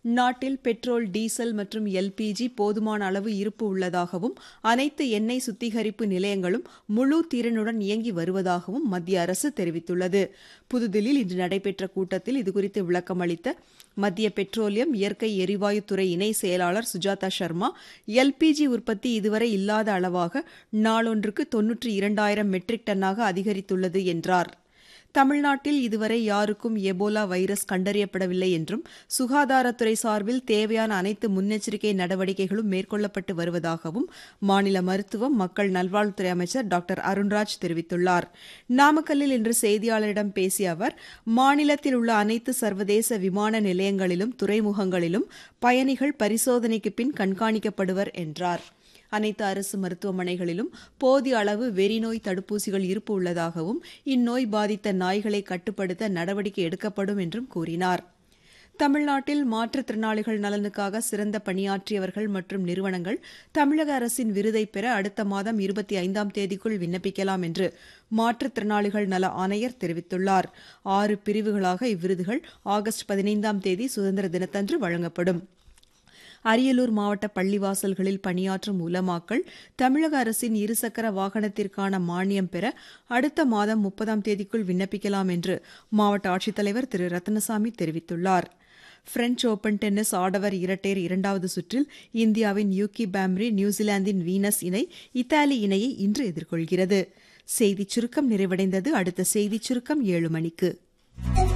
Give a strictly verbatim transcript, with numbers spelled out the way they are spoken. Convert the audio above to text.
நாட்டில் petrol, diesel மற்றும் LPG போதுமான அளவு இருப்பு உள்ளதாகவும் அனைத்து எண்ணெய் சுத்திகரிப்பு நிலையங்களும் முழு திறனுடன் இயங்கி வருவதாகவும் மத்திய அரசு தெரிவித்துள்ளது. புதுதில்லியில் இன்று நடைபெற்ற கூட்டத்தில் இதுகுறித்து விளக்கம் அளித்த மத்திய பெட்ரோலியம், இயற்கை எரிவாயு துறை இணை செயலாளர் சுஜாதா சர்மா, எல்பிஜி உற்பத்தி இதுவரை இல்லாத அளவாக நாளொன்றுக்கு தொன்னூற்றி இரண்டாயிரம் மெட்ரிக் டன்னாக அதிகரித்துள்ளது என்றார். தமிழ்நாட்டில் இதுவரை யாருக்கும் எபோலா வைரஸ் கண்டறியப்படவில்லை என்றும் சுகாதாரத்துறை சார்பில் தேவையான அனைத்து முன்னெச்சரிக்கை நடவடிக்கைகளும் மேற்கொள்ளப்பட்டு வருவதாகவும் மாநில மருத்துவம், மக்கள் நல்வாழ்வுத்துறை அமைச்சர் டாக்டர் அருண்ராஜ் தெரிவித்துள்ளார். நாமக்கல்லில் இன்று செய்தியாளரிடம் பேசிய அவர், மாநிலத்தில் உள்ள அனைத்து சர்வதேச விமான நிலையங்களிலும் துறைமுகங்களிலும் பயணிகள் பரிசோதனைக்கு பின் கண்காணிக்கப்படுவர் என்றார். அனைத்து அரசு மருத்துவமனைகளிலும் போதிய அளவு வெறிநோய் தடுப்பூசிகள் இருப்பு உள்ளதாகவும் இந்நோய் பாதித்த நாய்களை கட்டுப்படுத்த நடவடிக்கை எடுக்கப்படும் என்றும் கூறினார். தமிழ்நாட்டில் மாற்றுத்திறனாளிகள் நலனுக்காக சிறந்த பணியாற்றியவர்கள் மற்றும் நிறுவனங்கள் தமிழக அரசின் விருதை பெற அடுத்த மாதம் இருபத்தி ஐந்தாம் தேதிக்குள் விண்ணப்பிக்கலாம் என்று மாற்றுத்திறனாளிகள் நல ஆணையர் தெரிவித்துள்ளார். ஆறு பிரிவுகளாக இவ்விருதுகள் ஆகஸ்ட் பதினைந்தாம் தேதி சுதந்திர தினத்தன்று வழங்கப்படும். அரியலூர் மாவட்ட பள்ளிவாசல்களில் பணியாற்றும் உலமாக்கள் தமிழக அரசின் இருசக்கர வாகனத்திற்கான மானியம் பெற அடுத்த மாதம் முப்பதாம் தேதிக்குள் விண்ணப்பிக்கலாம் என்று மாவட்ட ஆட்சித்தலைவர் திரு ரத்னசாமி தெரிவித்துள்ளார். பிரெஞ்ச் ஓபன் டென்னிஸ் ஆடவர் இரட்டையர் இரண்டாவது சுற்றில் இந்தியாவின் யூகி பாம்ரி, நியூசிலாந்தின் வீனஸ் இணை இத்தாலி இணையை இன்று எதிர்கொள்கிறது. செய்திச் சுருக்கம் நிறைவடைந்தது. அடுத்த செய்திச் சுருக்கம் ஏழு மணிக்கு.